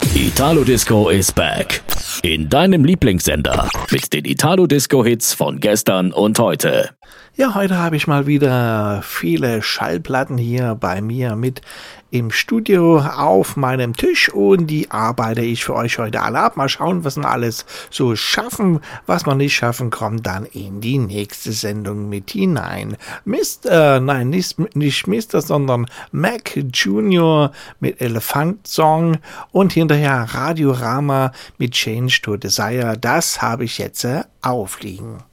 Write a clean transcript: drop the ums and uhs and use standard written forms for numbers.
Italo Disco is back. In deinem Lieblingssender mit den Italo Disco Hits von gestern und heute. Ja, heute habe ich mal wieder viele Schallplatten hier bei mir mit im Studio auf meinem Tisch und die arbeite ich für euch heute alle ab. Mal schauen, was wir alles so schaffen. Was wir nicht schaffen, kommt dann in die nächste Sendung mit hinein. Nicht Mr., sondern Mac Jr. mit Elephant Song und hinterher Radiorama mit Change to Desire. Das habe ich jetzt aufliegen.